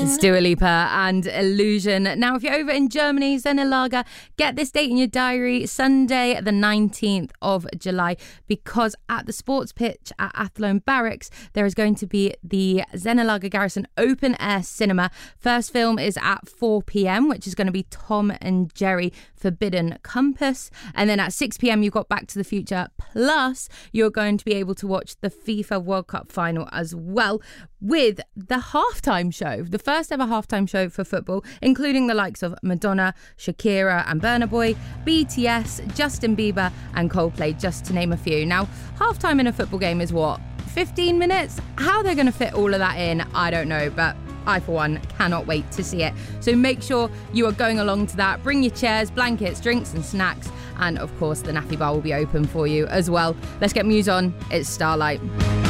It's Dua Lipa and Illusion. Now, if you're over in Germany, Zenelager, get this date in your diary, Sunday the 19th of July, because at the sports pitch at Athlone Barracks, there is going to be the Zenelager Garrison Open Air Cinema. First film is at 4 p.m, which is going to be Tom and Jerry Forbidden Compass. And then at 6 p.m, you've got Back to the Future. Plus, you're going to be able to watch the FIFA World Cup final as well, with the halftime show, the first ever halftime show for football, including the likes of Madonna, Shakira and Burna Boy, BTS, Justin Bieber and Coldplay, just to name a few. Now, halftime in a football game is what, 15 minutes? How they're going to fit all of that in, I don't know, but I, for one, cannot wait to see it. So make sure you are going along to that. Bring your chairs, blankets, drinks and snacks. And of course, the Naffy Bar will be open for you as well. Let's get Muse on. It's Starlight.